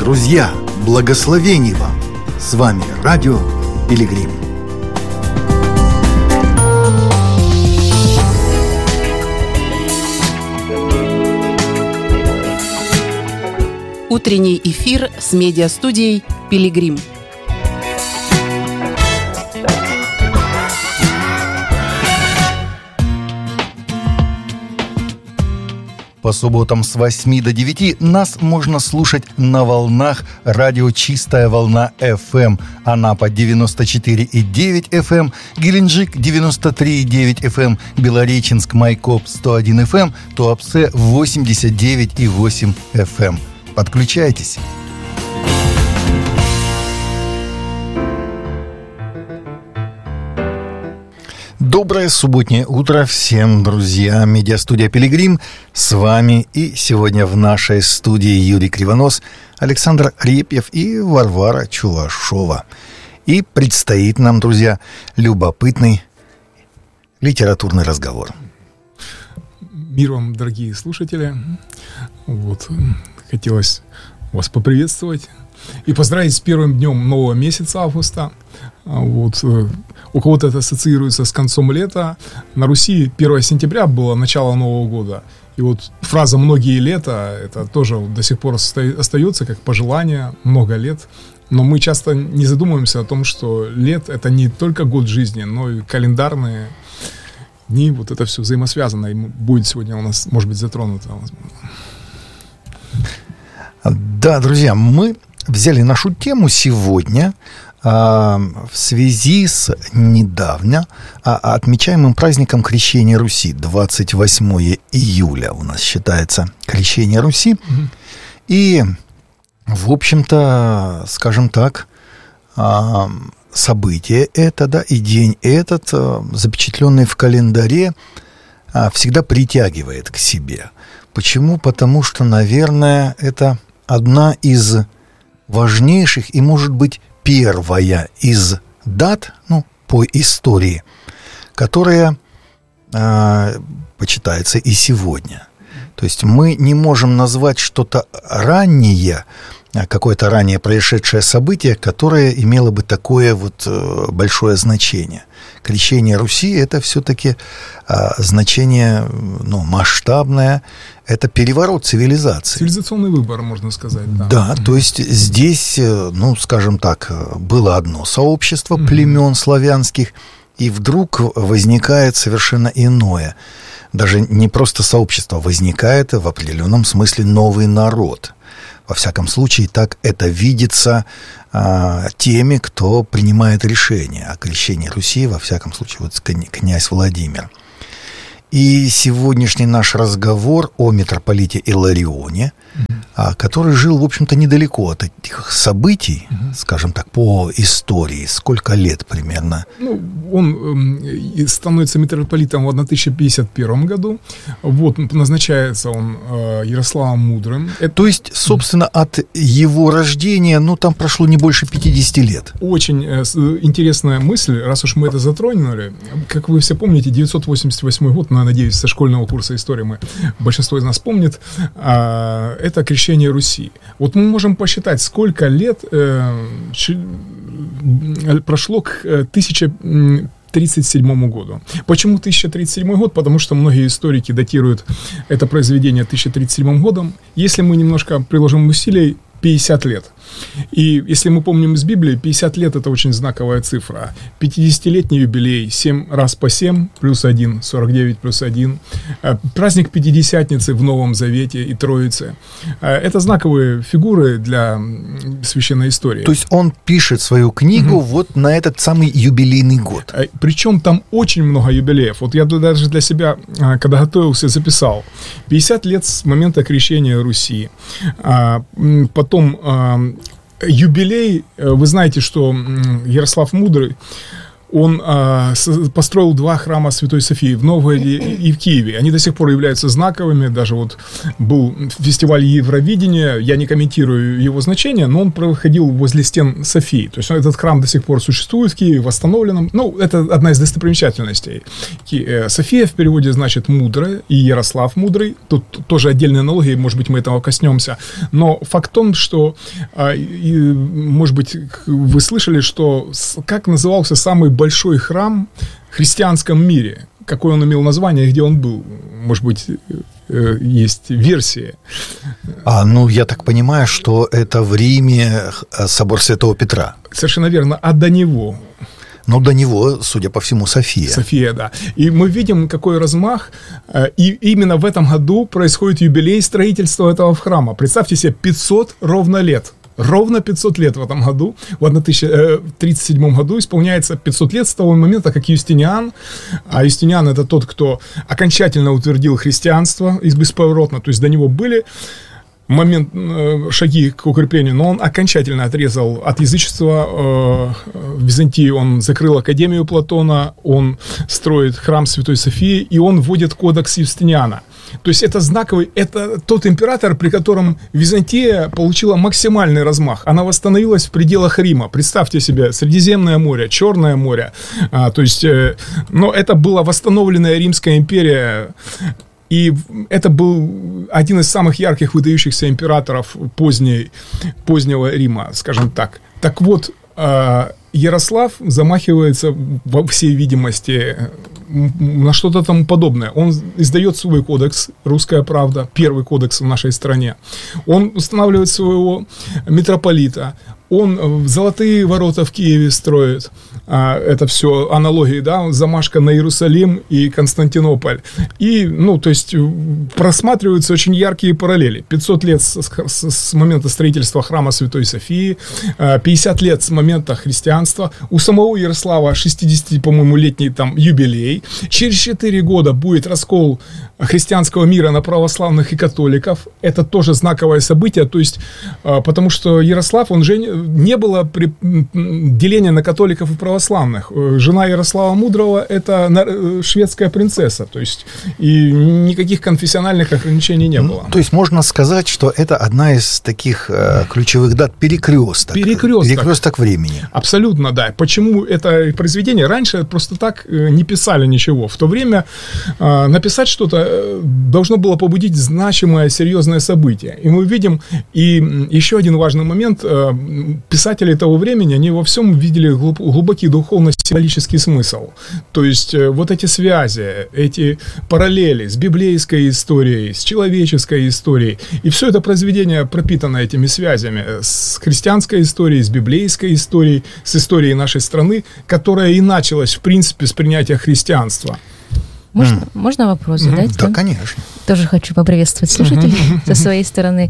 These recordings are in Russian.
Друзья, благословений вам! С вами Радио Пилигрим. Утренний эфир с медиастудией «Пилигрим». По субботам с 8 до 9 нас можно слушать на волнах радио «Чистая волна FM». Анапа 94,9 FM, Геленджик 93,9 FM, Белореченск, Майкоп 101 FM, Туапсе 89,8 FM. Подключайтесь. Доброе субботнее утро всем, друзья. Медиастудия «Пилигрим» с вами. И сегодня в нашей студии Юрий Кривонос, Александр Репьев и Варвара Чувашова. И предстоит нам, друзья, любопытный литературный разговор. Мир вам, дорогие слушатели. Хотелось вас поприветствовать и поздравить с первым днем нового месяца августа. У кого-то это ассоциируется с концом лета. На Руси 1 сентября было начало Нового года. И фраза «многие лета» это тоже до сих пор остается как пожелание, много лет. Но мы часто не задумываемся о том, что лет — это не только год жизни, но и календарные дни. Это все взаимосвязано. И будет сегодня у нас, может быть, затронуто. Да, друзья, мы взяли нашу тему сегодня в связи с недавно отмечаемым праздником Крещения Руси. 28 июля у нас считается Крещение Руси. И, в общем-то, скажем так, событие это, да, и день этот, запечатленный в календаре, всегда притягивает к себе. Почему? Потому что, наверное, это одна из важнейших и, может быть, первая из дат, по истории, которая почитается и сегодня. То есть мы не можем назвать что-то раннее, какое-то ранее происшедшее событие, которое имело бы такое большое значение. Крещение Руси — это все-таки значение масштабное, это переворот цивилизации. Цивилизационный выбор, можно сказать. Да, то есть здесь, скажем так, было одно сообщество племен славянских, и вдруг возникает совершенно иное. Даже не просто сообщество, возникает в определенном смысле новый народ. Во всяком случае, так это видится теми, кто принимает решение о крещении Руси, во всяком случае, князь Владимир. И сегодняшний наш разговор о митрополите Илларионе, который жил, в общем-то, недалеко от этих событий, скажем так, по истории. Сколько лет примерно? Он становится митрополитом в 1051 году. Назначается он Ярославом Мудрым. То есть, собственно, от его рождения, там прошло не больше 50 лет. Очень интересная мысль, раз уж мы это затронули. Как вы все помните, 988 год, надеюсь, со школьного курса истории большинство из нас помнит, это крещение Руси. Мы можем посчитать, сколько лет прошло к 1037 году. Почему 1037 год? Потому что многие историки датируют это произведение 1037 годом. Если мы немножко приложим усилий, 50 лет. И если мы помним из Библии, 50 лет — это очень знаковая цифра. 50-летний юбилей, 7 раз по 7 плюс 1, 49 плюс 1. Праздник Пятидесятницы в Новом Завете и Троицы. Это знаковые фигуры для священной истории. То есть он пишет свою книгу на этот самый юбилейный год. Причем там очень много юбилеев. Я даже для себя, когда готовился, записал. 50 лет с момента крещения Руси. Потом юбилей, вы знаете, что Ярослав Мудрый, он построил 2 храма Святой Софии в Новгороде и в Киеве. Они до сих пор являются знаковыми. Даже вот был фестиваль Евровидения, я не комментирую его значение, но он проходил возле стен Софии. То есть этот храм до сих пор существует в Киеве, восстановлен. Ну, это одна из достопримечательностей. София в переводе значит «мудрая», и Ярослав мудрый. Тут тоже отдельные аналогии, может быть, мы этого коснемся. Но факт в том, что, может быть, вы слышали, что как назывался самый большой храм в христианском мире? Какое он имел название и где он был? Может быть, есть версии. Я так понимаю, что это в Риме собор Святого Петра. Совершенно верно. А до него? До него, судя по всему, София. София, да. И мы видим, какой размах. И именно в этом году происходит юбилей строительства этого храма. Представьте себе, 500 ровно лет. Ровно 500 лет в этом году, в 1037 году исполняется 500 лет с того момента, как Юстиниан, а Юстиниан это тот, кто окончательно утвердил христианство бесповоротно, то есть до него были шаги к укреплению, но он окончательно отрезал от язычества в Византии, он закрыл Академию Платона, он строит храм Святой Софии, и он вводит кодекс Юстиниана. То есть это знаковый, это тот император, при котором Византия получила максимальный размах. Она восстановилась в пределах Рима. Представьте себе, Средиземное море, Черное море. Но это была восстановленная Римская империя. И это был один из самых ярких выдающихся императоров позднего Рима, скажем так. Так вот, Ярослав замахивается, во всей видимости, на что-то тому подобное. Он издает свой кодекс «Русская правда», первый кодекс в нашей стране. Он устанавливает своего митрополита. Он золотые ворота в Киеве строит. Это все аналогии, да, замашка на Иерусалим и Константинополь. И, то есть, просматриваются очень яркие параллели. 500 лет с момента строительства храма Святой Софии, 50 лет с момента христианства. У самого Ярослава 60, по-моему, летний там юбилей. Через 4 года будет раскол христианского мира на православных и католиков. Это тоже знаковое событие, то есть, потому что Ярослав, он же не было деления на католиков и православных. Жена Ярослава Мудрого – это шведская принцесса, то есть, и никаких конфессиональных ограничений не было. То есть, можно сказать, что это одна из таких ключевых дат перекресток времени. Абсолютно, да. Почему это произведение? Раньше просто так не писали ничего. В то время написать что-то должно было побудить значимое, серьезное событие. И мы видим, и еще один важный момент, писатели того времени, они во всем видели глубокий духовно-символический смысл. То есть вот эти связи, эти параллели с библейской историей, с человеческой историей. И все это произведение пропитано этими связями с христианской историей, с библейской историей, с историей нашей страны, которая и началась, в принципе, с принятия христианства. Можно вопрос задать? Да, конечно. Тоже хочу поприветствовать слушателей со своей стороны.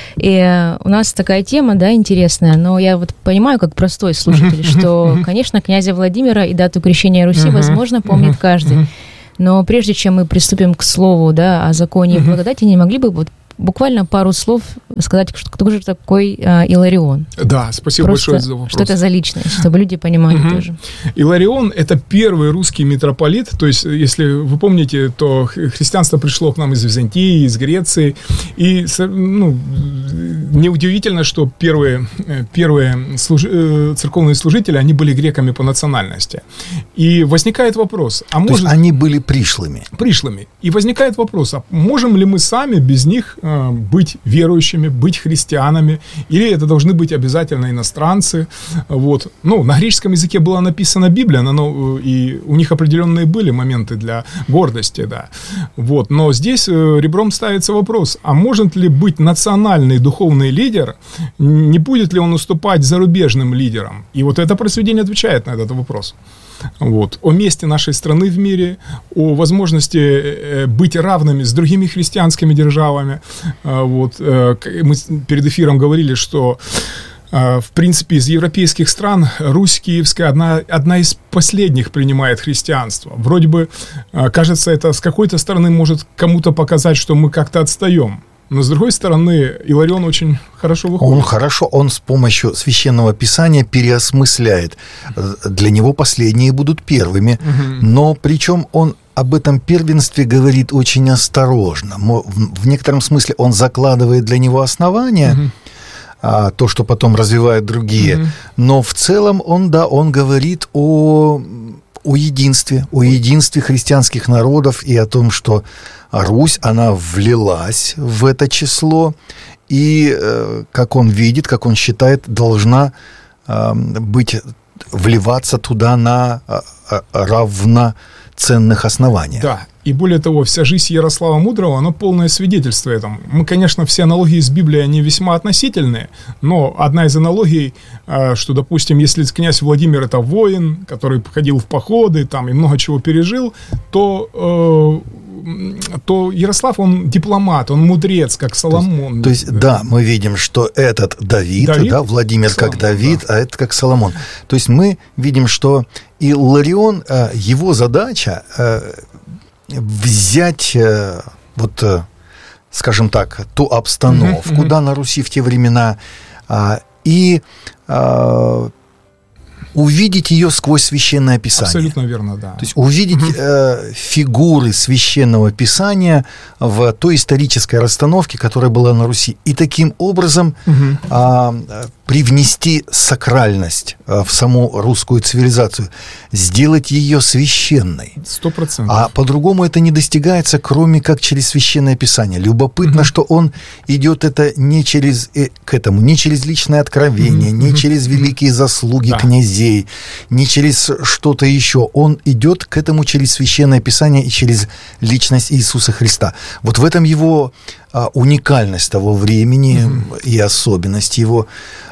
И у нас такая тема, да, интересная, но я вот понимаю, как простой слушатель, что, конечно, князя Владимира и дату крещения Руси, возможно, помнит каждый. Но прежде чем мы приступим к слову, да, о законе и благодати, не могли бы вот буквально пару слов сказать, кто же такой Иларион? Да, спасибо большое за вопрос. Что это за личность, чтобы люди понимали тоже. Иларион – это первый русский митрополит, то есть, если вы помните, то христианство пришло к нам из Византии, из Греции, и неудивительно, что первые церковные служители, они были греками по национальности. И возникает вопрос, то есть они были пришлыми. И возникает вопрос, а можем ли мы сами без них быть верующими, быть христианами, или это должны быть обязательно иностранцы. Вот. На греческом языке была написана Библия, и у них определенные были моменты для гордости, да. Вот. Но здесь ребром ставится вопрос, а может ли быть национальный духовный лидер, не будет ли он уступать зарубежным лидерам? И вот это произведение отвечает на этот вопрос. Вот. О месте нашей страны в мире, о возможности быть равными с другими христианскими державами. Вот. Мы перед эфиром говорили, что в принципе из европейских стран Русь Киевская одна из последних принимает христианство. Вроде бы, кажется, это с какой-то стороны может кому-то показать, что мы как-то отстаем. Но, с другой стороны, Иларион очень хорошо выходит. Он с помощью Священного Писания переосмысляет. Для него последние будут первыми. Но причем он об этом первенстве говорит очень осторожно. В некотором смысле он закладывает для него основания, то, что потом развивают другие. Но в целом он говорит о единстве христианских народов и о том, что Русь, она влилась в это число и, как он видит, как он считает, должна вливаться туда на равноценных основаниях. Да. И более того, вся жизнь Ярослава Мудрого, она полное свидетельство этому. Мы, конечно, все аналогии с Библией, они весьма относительные, но одна из аналогий, что, допустим, если князь Владимир — это воин, который ходил в походы там, и много чего пережил, то Ярослав, он дипломат, он мудрец, как Соломон. То есть, да, мы видим, что этот Давид, да, Владимир Соломон, как Давид, да. А это как Соломон. То есть мы видим, что Иларион, его задача взять, скажем так, ту обстановку, да, на Руси в те времена, и увидеть ее сквозь Священное Писание. Абсолютно верно, да. То есть увидеть фигуры Священного Писания в той исторической расстановке, которая была на Руси, и таким образом привнести сакральность в саму русскую цивилизацию, сделать ее священной. 100%. А по-другому это не достигается, кроме как через Священное Писание. Любопытно, что он идет это не через личное откровение, не через великие заслуги князей, не через что-то еще. Он идет к этому через Священное Писание и через личность Иисуса Христа. Вот в этом его уникальность того времени и особенность его.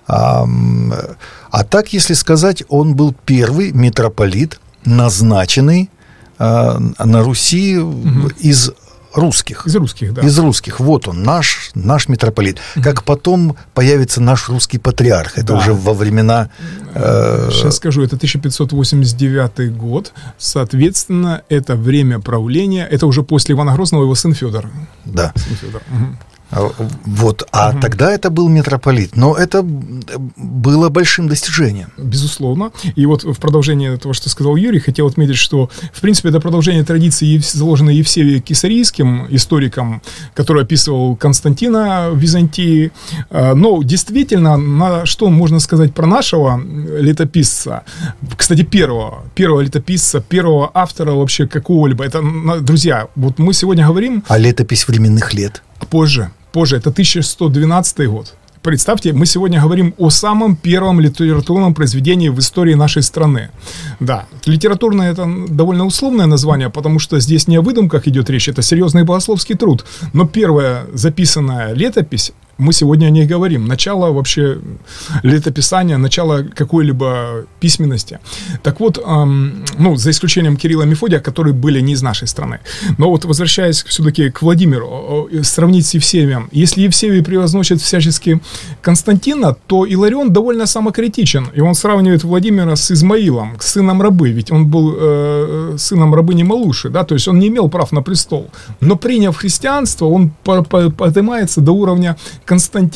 А так, если сказать, он был первый митрополит, назначенный на Руси из русских. Из русских, да. Из русских. Вот он, наш митрополит. Как потом появится наш русский патриарх. Это уже во времена... Сейчас скажу, это 1589 год. Соответственно, это время правления. Это уже после Ивана Грозного его сын Федор. Да. Сын Федор. Вот, тогда это был митрополит, но это было большим достижением. Безусловно. И вот в продолжение того, что сказал Юрий, хотел отметить, что, в принципе, это продолжение традиции, заложенной Евсевием Кесарийским, историком, который описывал Константина в Византии. Но действительно, что можно сказать про нашего летописца? Кстати, первого летописца, первого автора вообще какого-либо. Это, друзья, вот мы сегодня говорим... А летопись временных лет? Позже, это 1112 год. Представьте, мы сегодня говорим о самом первом литературном произведении в истории нашей страны. Да, литературное — это довольно условное название, потому что здесь не о выдумках идет речь, это серьезный богословский труд. Но первая записанная летопись, мы сегодня о ней говорим. Начало вообще летописания, начало какой-либо письменности. Так вот, за исключением Кирилла и Мефодия, которые были не из нашей страны. Но вот возвращаясь все-таки к Владимиру, сравнить с Евсевием. Если Евсевий превозносит всячески Константина, то Иларион довольно самокритичен. И он сравнивает Владимира с Измаилом, с сыном рабы. Ведь он был сыном рабыни Малуши, да, то есть он не имел прав на престол. Но приняв христианство, он поднимается до уровня Константина.